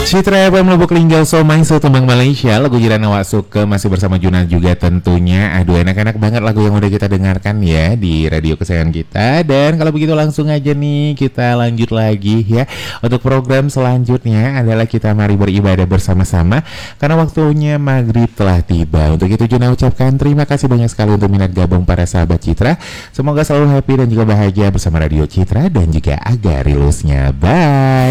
Citra FM Lubuk Linggau Somai Tembang Malaysia. Lagu Jiran Awak Suka masih bersama Juna juga tentunya. Aduh, enak-enak banget lagu yang udah kita dengarkan ya di radio kesayangan kita. Dan kalau begitu langsung aja nih kita lanjut lagi ya. Untuk program selanjutnya adalah kita mari beribadah bersama-sama karena waktunya maghrib telah tiba. Untuk itu Juna ucapkan terima kasih banyak sekali untuk minat gabung para sahabat Citra. Semoga selalu happy dan juga bahagia bersama Radio Citra dan juga Agarilusnya. Bye.